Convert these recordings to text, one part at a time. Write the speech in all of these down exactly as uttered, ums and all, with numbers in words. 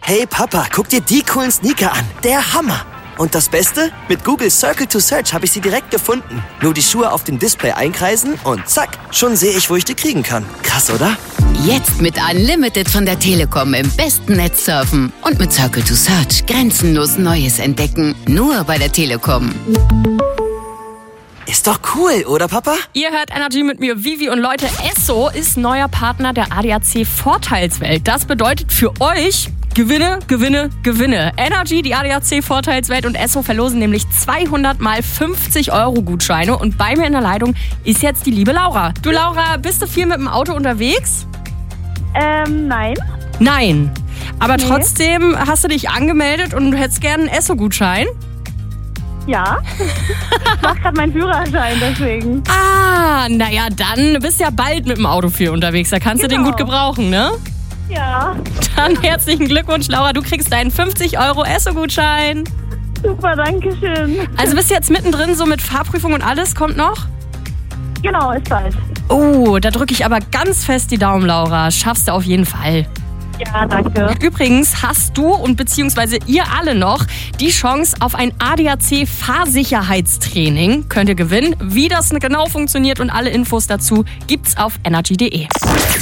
Hey Papa, guck dir die coolen Sneaker an. Der Hammer. Und das Beste? Mit Google Circle to Search habe ich sie direkt gefunden. Nur die Schuhe auf dem Display einkreisen und zack, schon sehe ich, wo ich die kriegen kann. Krass, oder? Jetzt mit Unlimited von der Telekom im besten Netz surfen. Und mit Circle to Search grenzenlos Neues entdecken. Nur bei der Telekom. Ist doch cool, oder Papa? Ihr hört Energy mit mir, Vivi, und Leute, Esso ist neuer Partner der A D A C Vorteilswelt. Das bedeutet für euch Gewinne, Gewinne, Gewinne. Energy, die A D A C Vorteilswelt und Esso verlosen nämlich zweihundert mal fünfzig Euro Gutscheine. Und bei mir in der Leitung ist jetzt die liebe Laura. Du Laura, bist du viel mit dem Auto unterwegs? Ähm, nein. Nein. Aber Nee. trotzdem hast du dich angemeldet und du hättest gerne einen Esso-Gutschein? Ja. Ich mach gerade meinen Führerschein, deswegen. Ah, naja, dann bist du ja bald mit dem Auto viel unterwegs. Da kannst du den Genau. gut gebrauchen, ne? Ja. Dann herzlichen Glückwunsch, Laura. Du kriegst deinen fünfzig Euro Esso-Gutschein. Super, danke schön. Also bist du jetzt mittendrin so mit Fahrprüfung und alles? Kommt noch? Genau, ist bald. Oh, da drücke ich aber ganz fest die Daumen, Laura. Schaffst du auf jeden Fall. Ja, danke. Übrigens hast du und beziehungsweise ihr alle noch die Chance auf ein A D A C Fahrsicherheitstraining. Könnt ihr gewinnen. Wie das genau funktioniert und alle Infos dazu gibt's auf energy punkt de.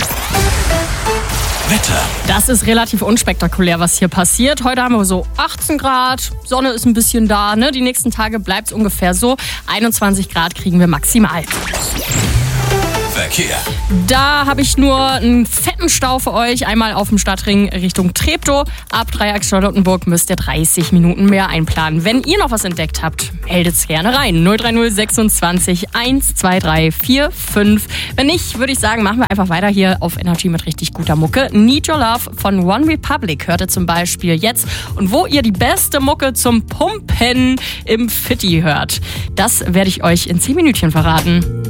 Wetter. Das ist relativ unspektakulär, was hier passiert. Heute haben wir so achtzehn Grad, Sonne ist ein bisschen da. Ne? Die nächsten Tage bleibt es ungefähr so. einundzwanzig Grad kriegen wir maximal. Verkehr. Da habe ich nur einen fetten Stau für euch. Einmal auf dem Stadtring Richtung Treptow. Ab Dreieck Charlottenburg müsst ihr dreißig Minuten mehr einplanen. Wenn ihr noch was entdeckt habt, meldet's gerne rein. null drei null sechsundzwanzig eins zwei drei vier fünf. Wenn nicht, würde ich sagen, machen wir einfach weiter hier auf Energy mit richtig guter Mucke. Need Your Love von One Republic hört ihr zum Beispiel jetzt. Und wo ihr die beste Mucke zum Pumpen im Fitti hört, das werde ich euch in zehn Minütchen verraten.